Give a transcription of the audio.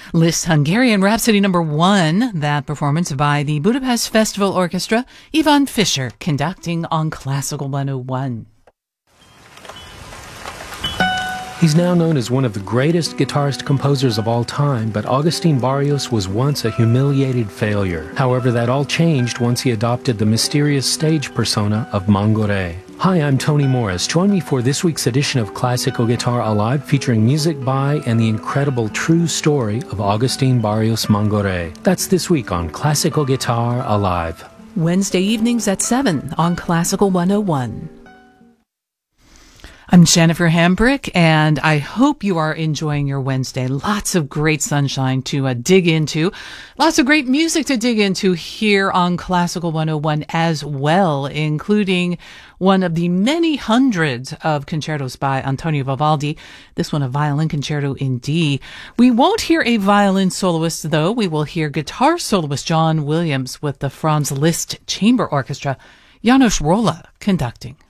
Liszt's Hungarian Rhapsody No. 1, that performance by the Budapest Festival Orchestra, Ivan Fischer conducting on Classical 101. He's now known as one of the greatest guitarist composers of all time, but Agustín Barrios was once a humiliated failure. However, that all changed once he adopted the mysterious stage persona of Mangoré. Hi, I'm Tony Morris. Join me for this week's edition of Classical Guitar Alive, featuring music by and the incredible true story of Agustín Barrios Mangoré. That's this week on Classical Guitar Alive. Wednesday evenings at 7 on Classical 101. I'm Jennifer Hambrick, and I hope you are enjoying your Wednesday. Lots of great sunshine to dig into. Lots of great music to dig into here on Classical 101 as well, including one of the many hundreds of concertos by Antonio Vivaldi. This one, a violin concerto in D. We won't hear a violin soloist, though. We will hear guitar soloist John Williams with the Franz Liszt Chamber Orchestra, János Róla conducting.